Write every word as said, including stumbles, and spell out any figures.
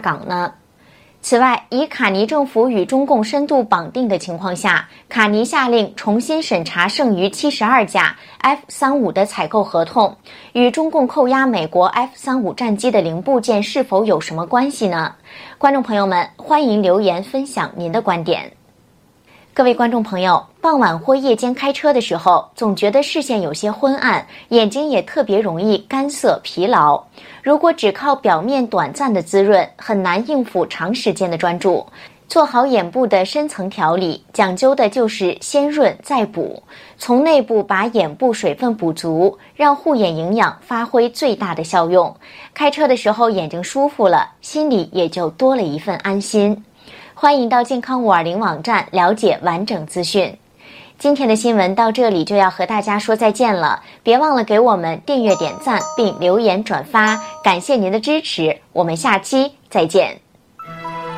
港呢？此外，以卡尼政府与中共深度绑定的情况下，卡尼下令重新审查剩余七十二架 F 三十五 的采购合同，与中共扣押美国 F 三十五 战机的零部件是否有什么关系呢？观众朋友们，欢迎留言分享您的观点。各位观众朋友，傍晚或夜间开车的时候，总觉得视线有些昏暗，眼睛也特别容易干涩疲劳。如果只靠表面短暂的滋润，很难应付长时间的专注。做好眼部的深层调理，讲究的就是先润再补，从内部把眼部水分补足，让护眼营养发挥最大的效用。开车的时候眼睛舒服了，心里也就多了一份安心。欢迎到健康五二零网站了解完整资讯。今天的新闻到这里就要和大家说再见了，别忘了给我们订阅、点赞并留言转发，感谢您的支持，我们下期再见。